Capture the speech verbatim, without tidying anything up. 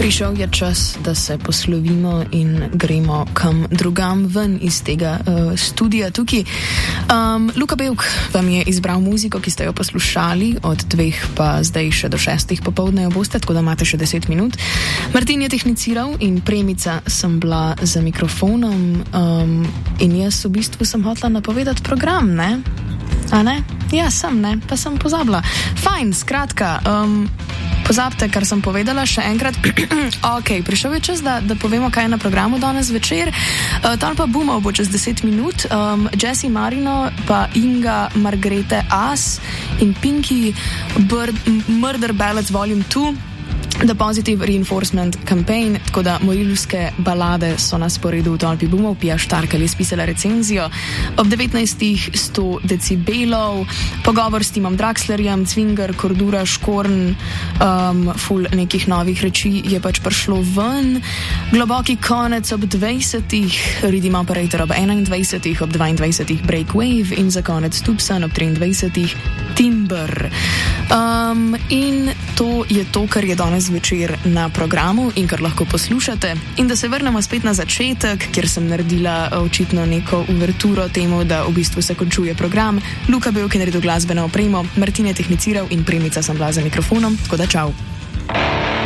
Prišel je čas, da se poslovimo in gremo kam drugam ven iz tega uh, studia tukaj. Um, Luka Bevk vam je izbral muziko, ki ste jo poslušali, od dveh pa zdaj še do šestih popoldne jo boste, tako da imate še deset minut. Martin je tehniciral in Premica sem bila za mikrofonom um, in jaz v bistvu sem hotela napovedati program, ne? A ne? Ja, sem, ne? Pa sem pozabila. Fajn, skratka, um, pozabite, kar sem povedala, še enkrat. Ok, prišel je čas, da, da povemo, kaj je na programu danes večer. Uh, tam pa Bumov bo čez deset minut. Um, Jesse Marino pa Inga Margrete As in Pinky Bird, Murder Ballads Volume dva. The Positive Reinforcement Campaign, tako da morilske balade so na sporedu v tolpi Bumov. Pija Štarkel je spisala recenzijo. Ob devetnajstih sto decibelov, pogovor s Timom Draxlerjem, Cvinger, Kordura, Škorn, um, ful nekih novih reči je pač prišlo ven. Globoki konec ob dvajsetih, Rhythm Operator ob enaindvajsetih, ob dvaindvajsetih Breakwave in za konec Tubsan ob triindvajsetih Timber. Um, in to je to, kar je danes večer na programu in kar lahko poslušate. In da se vrnemo spet na začetek, kjer sem naredila očitno neko uverturo temu, da v bistvu se končuje program. Luka Bevk je naredil glasbeno opremo, Martin je tehniciral in Premica sem bila za mikrofonom, tako da čau.